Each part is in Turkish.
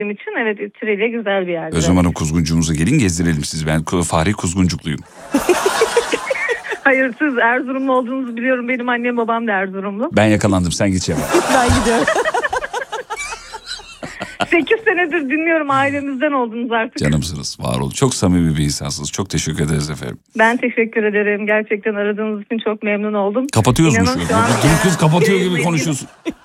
için evet Trilye güzel bir yer. Özlem Hanım kuzguncuğumuza gelin gezdirelim siz. Ben Fahri Kuzguncukluyum. Hayır siz Erzurumlu olduğunuzu biliyorum. Benim annem babam da Erzurumlu. Ben yakalandım sen git Şevval. Ben gidiyorum. 8 senedir dinliyorum, ailemizden oldunuz artık. Canımsınız, var olun. Çok samimi bir insansınız. Çok teşekkür ederiz efendim. Ben teşekkür ederim. Gerçekten aradığınız için çok memnun oldum. Kapatıyoruz mu İnanın şu şu an- Dur kız kapatıyor gibi konuşuyorsun.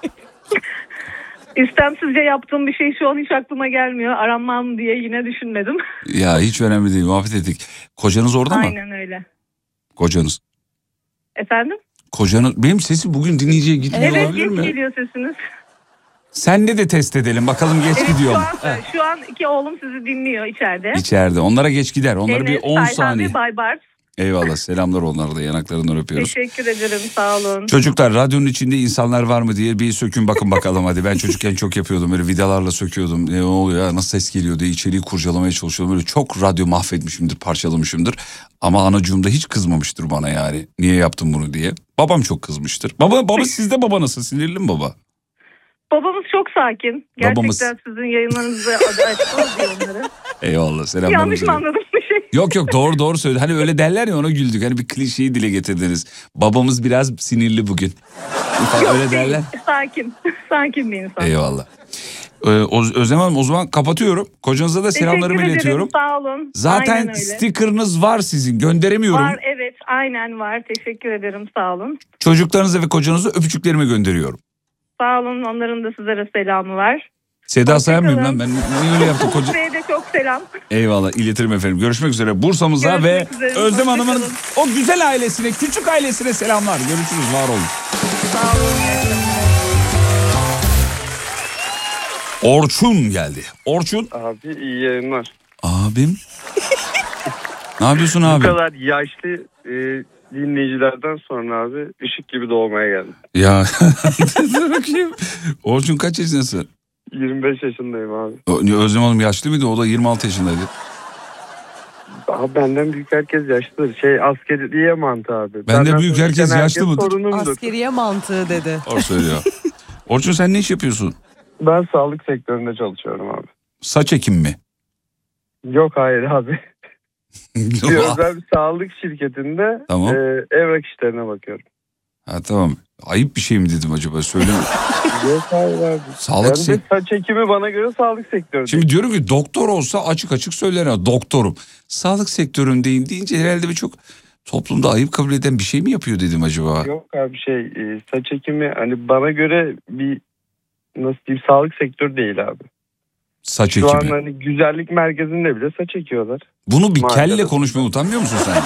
İstemsizce yaptığım bir şey şu an hiç aklıma gelmiyor. Aranmam diye yine düşünmedim. Ya hiç önemli değil, muhabbet ettik. Kocanız orada mı? Aynen öyle. Kocanız. Efendim? Kocanız, benim sesim bugün dinleyiciye gitmiyor Evet olabilir geç mi? geliyor sesiniz. Senle de test edelim bakalım geç Evet, gidiyor mu? şu an iki oğlum sizi dinliyor içeride. İçeride. Onlara geç gider. Onları bir Enes, 10 Tayhan saniye. ve Baybars. Eyvallah, selamlar onlara da, yanaklarından öpüyoruz. Teşekkür ederim, sağ olun. Çocuklar, radyonun içinde insanlar var mı diye bir sökün bakın bakalım hadi. Ben çocukken çok yapıyordum, böyle vidalarla söküyordum. Ne oluyor ya, nasıl ses geliyor diye içeriği kurcalamaya çalışıyordum. Böyle çok radyo mahvetmişimdir, parçalamışımdır. Ama anacığım da hiç kızmamıştır bana yani. Niye yaptın bunu diye. Babam çok kızmıştır. Baba sizde baba nasıl, sinirli mi baba? Babamız çok sakin. Gerçekten Babamız... sizin yayınlarınızda açık oluyor onları. Eyvallah, selamlar. Yanlış mı anladım bir şey? Yok doğru söyledi. Hani öyle derler ya, ona güldük. Hani bir klişeyi dile getirdiniz. Babamız biraz sinirli bugün. Öyle derler. Sakin. Sakin bir insan. Eyvallah. Özlem Hanım, o zaman kapatıyorum. Kocanıza da selamlarımı iletiyorum. Sağ olun. Zaten sticker'ınız var sizin. Gönderemiyorum. Var, evet, aynen var. Teşekkür ederim, sağ olun. Çocuklarınıza ve kocanıza öpücüklerimi gönderiyorum. Sağ olun, onların da sizlere selamı var. Seda Sayan mıyım lan ben? Niye öyle yaptım koca? Size de çok selam. Eyvallah, iletirim efendim. Görüşmek üzere Bursa'mıza Görüşmek ve üzere. Özlem Hanım'ın Hoşçakalın. o güzel ailesine, küçük ailesine selamlar. Görüşürüz, var olun. Sağ olun. Orçun geldi. Orçun. Abi iyi yayınlar. Abim. Ne yapıyorsun abi? Bu kadar yaşlı dinleyicilerden sonra abi ışık gibi doğmaya geldim. Ya dur bakayım. Orçun kaç yaşındasın? 25 yaşındayım abi. Özlem Hanım yaşlı mıydı? O da 26 yaşındaydı. Abi benden büyük herkes yaşlıdır. Askeriye mantığı abi. Benden büyük herkes yaşlı mıdır? Sorunumdur. Askeriye mantığı dedi. Doğru söylüyor. Orçun sen ne iş yapıyorsun? Ben sağlık sektöründe çalışıyorum abi. Saç ekim mi? Yok hayır abi. Bir özel bir sağlık şirketinde Tamam. evrak işlerine bakıyorum. Ha tamam. Ayıp bir şey mi dedim acaba? Söyle. Yok hayır abi. Sağlık Yani saç ekimi bana göre sağlık sektörü. Şimdi diyorum ki doktor olsa açık açık söyler ha, doktorum. Sağlık sektöründeyim deyince herhalde birçok toplumda ayıp kabul eden bir şey mi yapıyor dedim acaba? Yok abi saç ekimi hani bana göre bir nasıl diyeyim sağlık sektörü değil abi. Saç Şu ekimi. an hani güzellik merkezinde bile saç ekiyorlar. Bunu bir Maalesef. kelle konuşmaya utanmıyor musun sen?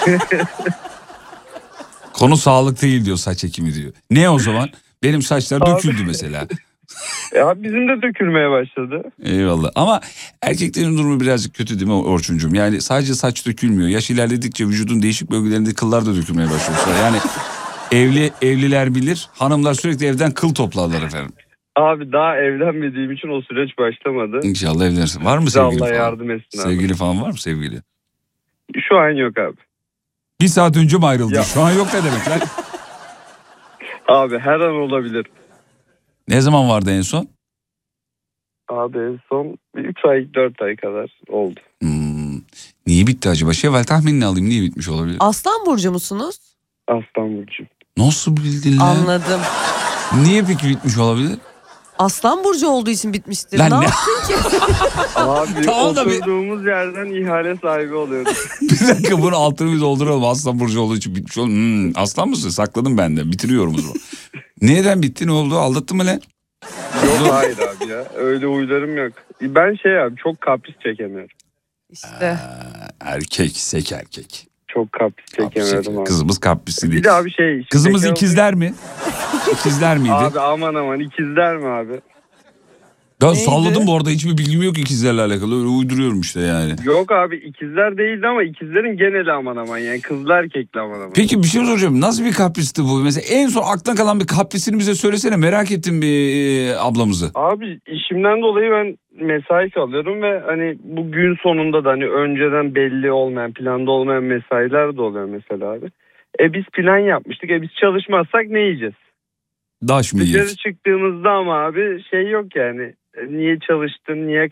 Konu sağlık değil diyor, saç ekimi diyor. Ne o zaman? Benim saçlar döküldü mesela. Ya bizim de dökülmeye başladı. Eyvallah. Ama erkeklerin durumu birazcık kötü değil mi Orçuncuğum? Yani sadece saç dökülmüyor. Yaş ilerledikçe vücudun değişik bölgelerinde kıllar da dökülmeye başlıyor. Yani evliler bilir. Hanımlar sürekli evden kıl toplarlar efendim. Abi daha evlenmediğim için o süreç başlamadı. İnşallah evlenirsin. Var mı sevgili Allah falan? yardım etsin abi. Sevgili falan var mı sevgili? Şu an yok abi. Bir saat önce mi ayrıldı? Ya. Şu an yok ne demek lan? Abi her an olabilir. Ne zaman vardı en son? Abi en son 3 ay 4 ay kadar oldu. Niye bitti acaba? Şevval tahminini alayım, niye bitmiş olabilir? Aslan burcu musunuz? Aslan burcu. Nasıl bildin lan? Anladım. Niye peki bitmiş olabilir? Aslan burcu olduğu için bitmiştir. Lan ne ne? yaptın ki? Abi Tamam da bir- oturduğumuz yerden ihale sahibi oluyoruz. Bir dakika, bunu altını bir dolduralım. Aslan burcu olduğu için bitmiş oldu. Aslan mısın? Sakladım ben de. Bitiriyorum o zaman. Neden bitti? Ne oldu? Aldattın mı lan? Yok hayır abi ya. Öyle huylarım yok. Ben abi çok kapris çekemiyorum. İşte. Erkek, sek erkek. Çok kapris çekemiyorum abi. Kızımız kaprisli değil. Bir de abi Kızımız bekar ikizler mi? İkizler miydi? Abi aman ikizler mi abi? Ben Neydi? salladım bu arada, hiçbir bilgim yok ikizlerle alakalı. Öyle uyduruyorum işte yani. Yok abi ikizler değildi ama ikizlerin geneli aman yani kızlı erkekli aman. Peki bir şey soracağım. Nasıl bir kapristi bu? Mesela en son aklına kalan bir kaprisini bize söylesene. Merak ettim bir ablamızı. Abi işimden dolayı ben mesai kalıyorum ve hani bu gün sonunda da hani önceden belli olmayan, planda olmayan mesailer de oluyor mesela abi. Biz plan yapmıştık. Biz çalışmazsak ne yiyeceğiz? Daş mı Dışarı yiyeceğiz? çıktığımızda ama abi yok yani. niye çalıştın, niye